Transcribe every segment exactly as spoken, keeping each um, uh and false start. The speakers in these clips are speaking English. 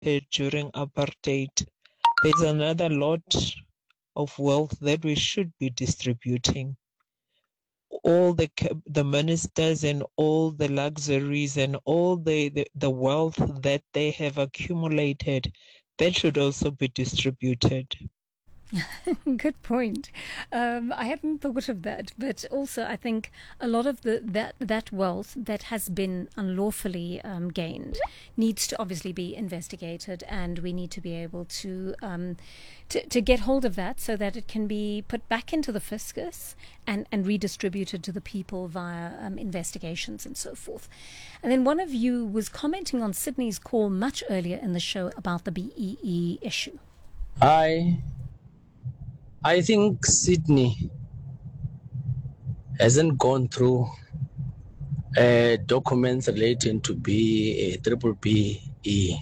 disappeared during apartheid. There's another lot of wealth that we should be distributing. All the the ministers and all the luxuries and all the, the, the wealth that they have accumulated, that should also be distributed. Good point. Um, I hadn't thought of that, but also I think a lot of the that that wealth that has been unlawfully um, gained needs to obviously be investigated, and we need to be able to, um, to to get hold of that so that it can be put back into the fiscus and and redistributed to the people via um, investigations and so forth. And then one of you was commenting on Sydney's call much earlier in the show about the B E E issue. I I think Sydney hasn't gone through uh, documents relating to B, uh, triple B E.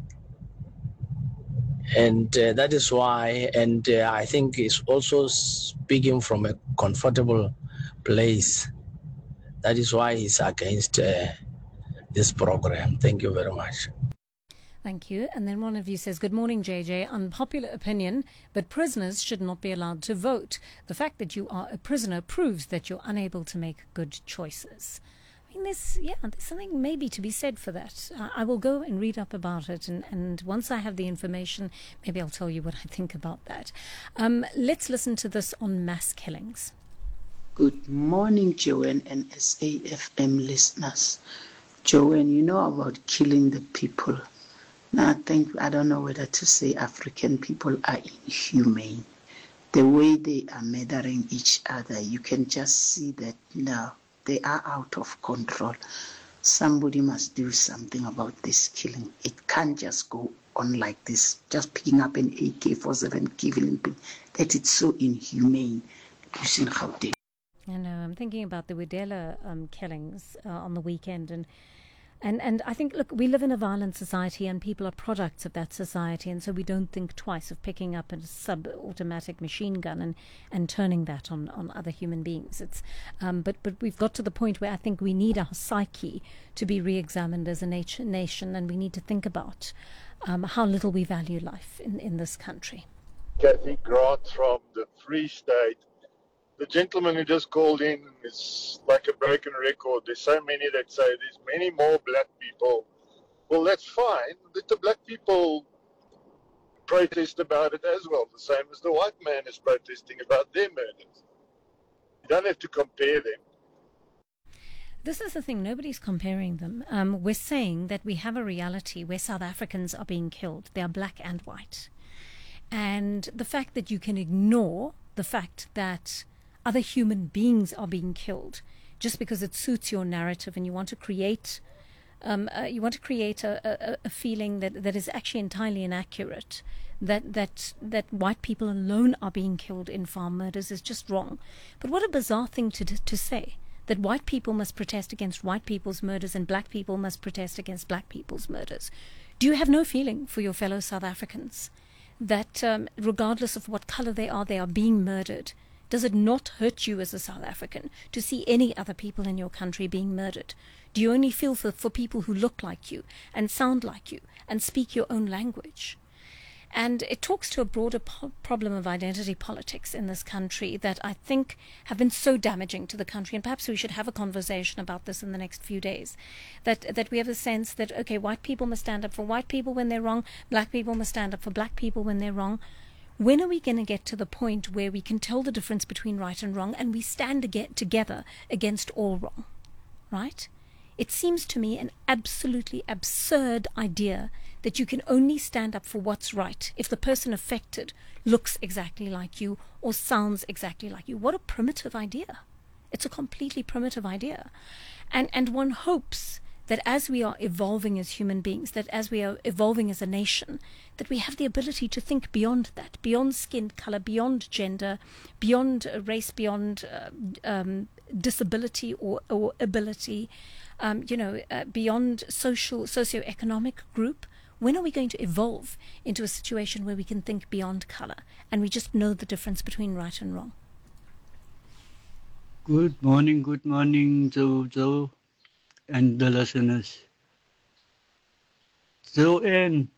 And uh, that is why, and uh, I think it's also speaking from a comfortable place. That is why he's against uh, this program. Thank you very much. Thank you. And then one of you says, good morning, J J. Unpopular opinion, but prisoners should not be allowed to vote. The fact that you are a prisoner proves that you're unable to make good choices. I mean, there's, yeah, there's something maybe to be said for that. Uh, I will go and read up about it. And, and once I have the information, maybe I'll tell you what I think about that. Um, let's listen to this on mass killings. Good morning, Joanne and S A F M listeners. Joanne, you know about killing the people. Now, I think, I don't know whether to say African people are inhumane. The way they are murdering each other, you can just see that now they are out of control. Somebody must do something about this killing. It can't just go on like this, just picking up an A K forty-seven, killing people. That it's so inhumane. Using Gauteng. I know, I'm thinking about the Wedella um, killings uh, on the weekend, and And and I think, look, we live in a violent society and people are products of that society, and so we don't think twice of picking up a sub-automatic machine gun and, and turning that on, on other human beings. It's um, but, but we've got to the point where I think we need our psyche to be re-examined as a nat- nation, and we need to think about um, how little we value life in, in this country. Kathy Grant from the Free State. The gentleman who just called in is like a broken record. There's so many that say there's many more black people. Well, that's fine. Let the black people protest about it as well, the same as the white man is protesting about their murders. You don't have to compare them. This is the thing, nobody's comparing them. Um, we're saying that we have a reality where South Africans are being killed. They are black and white. And the fact that you can ignore the fact that other human beings are being killed just because it suits your narrative, and you want to create um, uh, you want to create a, a, a feeling that, that is actually entirely inaccurate, that, that that white people alone are being killed in farm murders is just wrong. But what a bizarre thing to to say, that white people must protest against white people's murders and black people must protest against black people's murders. Do you have no feeling for your fellow South Africans, that um, regardless of what color they are, they are being murdered? Does it not hurt you as a South African to see any other people in your country being murdered? Do you only feel for, for people who look like you and sound like you and speak your own language? And it talks to a broader po- problem of identity politics in this country that I think have been so damaging to the country. And perhaps we should have a conversation about this in the next few days. That that we have a sense that, okay, white people must stand up for white people when they're wrong. Black people must stand up for black people when they're wrong. When are we going to get to the point where we can tell the difference between right and wrong and we stand ag- together against all wrong, right? It seems to me an absolutely absurd idea that you can only stand up for what's right if the person affected looks exactly like you or sounds exactly like you. What a primitive idea. It's a completely primitive idea. And, and one hopes that as we are evolving as human beings, that as we are evolving as a nation, that we have the ability to think beyond that, beyond skin color, beyond gender, beyond race, beyond uh, um, disability or, or ability, um, you know, uh, beyond social, socioeconomic group. When are we going to evolve into a situation where we can think beyond color and we just know the difference between right and wrong? Good morning, good morning, Jojo and the listeners. Joanne,